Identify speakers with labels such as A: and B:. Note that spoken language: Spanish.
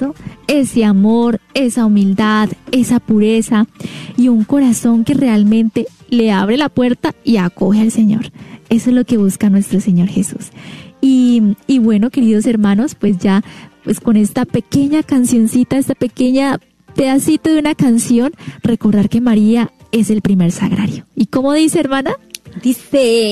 A: eso, ese amor, esa humildad, esa pureza y un corazón que realmente le abre la puerta y acoge al Señor. Eso es lo que busca nuestro Señor Jesús. Y bueno, queridos hermanos, pues ya pues con esta pequeña cancioncita, esta pequeña pedacito de una canción, recordar que María es el primer sagrario. ¿Y cómo dice, hermana?
B: Dice...